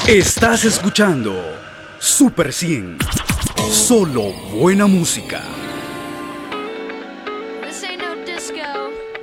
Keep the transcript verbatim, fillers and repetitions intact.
Estás escuchando Super cien. Solo buena música. This ain't no disco.